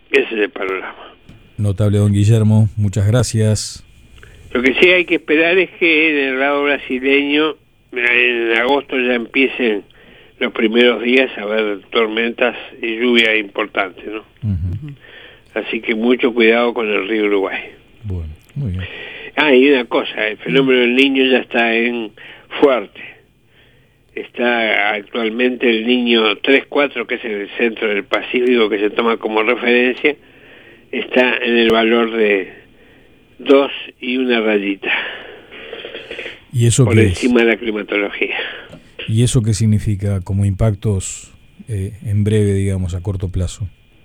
Ese es el panorama. Notable, don Guillermo, muchas gracias. Lo que sí hay que esperar es que en el lado brasileño, en agosto ya empiecen los primeros días a haber tormentas y lluvia importantes, ¿no? Uh-huh. Así que mucho cuidado con el río Uruguay. Bueno, muy bien. Y una cosa, el fenómeno del Niño ya está en fuerte. Está actualmente el Niño 3-4, que es el centro del Pacífico que se toma como referencia, está en el valor de 2 y una rayita. ¿Y eso por encima de la climatología. ¿Y eso qué significa como impactos en breve, digamos, a corto plazo?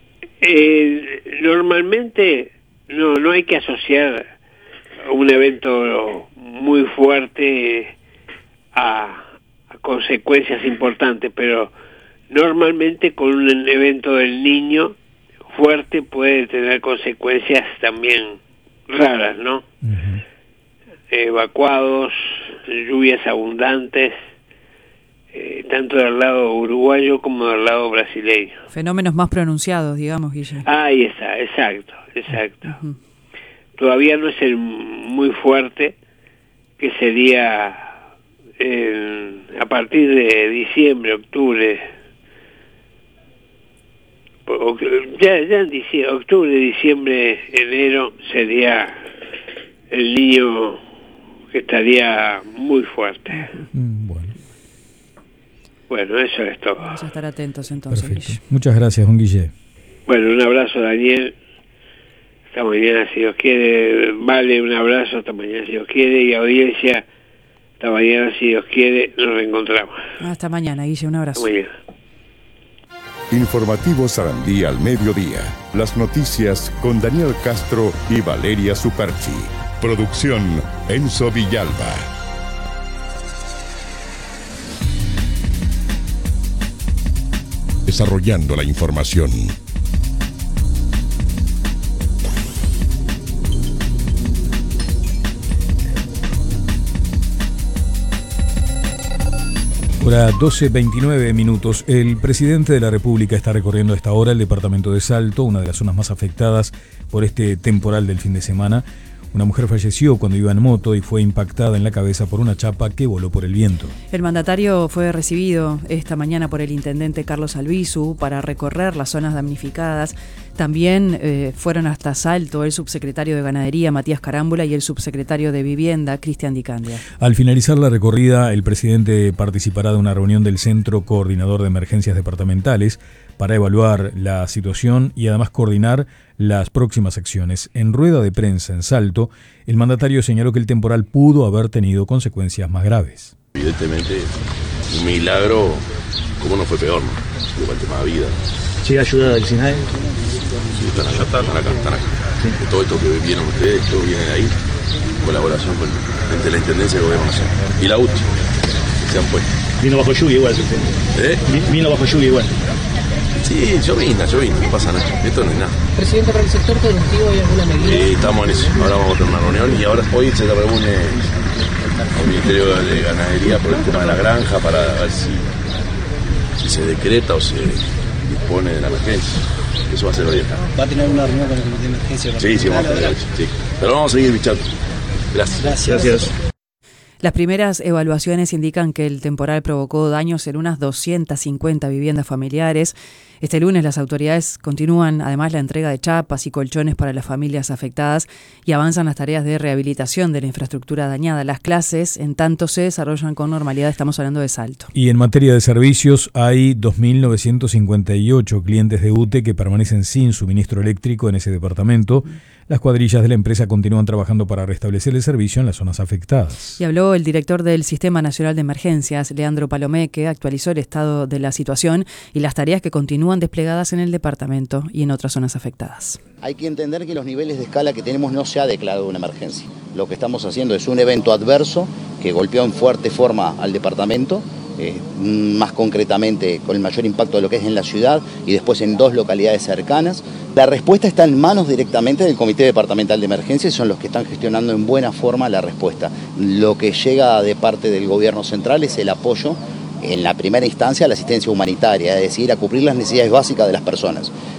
Normalmente no hay que asociar un evento muy fuerte a consecuencias importantes, pero normalmente con un evento del Niño fuerte puede tener consecuencias también raras, ¿no? Uh-huh. Evacuados, lluvias abundantes, tanto del lado uruguayo como del lado brasileño. Fenómenos más pronunciados, digamos, Guille. Ahí está, exacto. Uh-huh. Todavía no es el muy fuerte, que sería a partir de diciembre, octubre, ya en diciembre, octubre, diciembre, enero sería el Niño que estaría muy fuerte. Bueno, eso es todo. Vamos a estar atentos entonces. Perfecto. Muchas gracias, don Guille. Bueno, un abrazo, Daniel. Hasta mañana, si Dios quiere. Vale, un abrazo, hasta mañana, si Dios quiere. Y audiencia, hasta mañana, si Dios quiere, nos reencontramos. Hasta mañana, Guille, un abrazo. Hasta mañana. Informativo Sarandí al mediodía. Las noticias con Daniel Castro y Valeria Superchi. Producción Enzo Villalba. Desarrollando la información. Hora 12:29. El presidente de la República está recorriendo a esta hora el departamento de Salto, una de las zonas más afectadas por este temporal del fin de semana. Una mujer falleció cuando iba en moto y fue impactada en la cabeza por una chapa que voló por el viento. El mandatario fue recibido esta mañana por el intendente Carlos Albizu para recorrer las zonas damnificadas. También fueron hasta Salto el subsecretario de Ganadería, Matías Carámbula, y el subsecretario de Vivienda, Cristian Di Candia. Al finalizar la recorrida, el presidente participará de una reunión del Centro Coordinador de Emergencias Departamentales para evaluar la situación y además coordinar las próximas acciones. En rueda de prensa en Salto, el mandatario señaló que el temporal pudo haber tenido consecuencias más graves. Evidentemente, un milagro, ¿cómo no fue peor? ¿No? El tema de vida. ¿Sí ayuda del SINAE? Sí, están acá. Sí. De todo esto que vieron ustedes, todos vienen ahí, colaboración entre la Intendencia y el Gobierno Nacional. Y la UTI, que se han puesto. Vino bajo lluvia igual, presidente. Vino bajo lluvia igual. Sí, llovina, no pasa nada, esto no es nada. Presidente, para el sector productivo, ¿hay alguna medida? Sí, estamos en eso, ahora vamos a tener una reunión y ahora hoy se reúne el Ministerio de Ganadería por el tema de la granja para ver si se decreta o se dispone de la emergencia. Eso va a ser hoy acá. ¿Va a tener una reunión con el comité de emergencia? Sí, vamos a tener eso, sí. Pero vamos a seguir bichando. Gracias. Las primeras evaluaciones indican que el temporal provocó daños en unas 250 viviendas familiares. Este lunes las autoridades continúan además la entrega de chapas y colchones para las familias afectadas y avanzan las tareas de rehabilitación de la infraestructura dañada. Las clases, en tanto, se desarrollan con normalidad. Estamos hablando de Salto. Y en materia de servicios, hay 2.958 clientes de UTE que permanecen sin suministro eléctrico en ese departamento. Las cuadrillas de la empresa continúan trabajando para restablecer el servicio en las zonas afectadas. Y habló el director del Sistema Nacional de Emergencias, Leandro Palomé, que actualizó el estado de la situación y las tareas que continúan desplegadas en el departamento y en otras zonas afectadas. Hay que entender que los niveles de escala que tenemos no se ha declarado una emergencia. Lo que estamos haciendo es un evento adverso que golpeó en fuerte forma al departamento, más concretamente con el mayor impacto de lo que es en la ciudad y después en 2 localidades cercanas. La respuesta está en manos directamente del Comité Departamental de Emergencias, son los que están gestionando en buena forma la respuesta. Lo que llega de parte del gobierno central es el apoyo en la primera instancia a la asistencia humanitaria, es decir, a cubrir las necesidades básicas de las personas.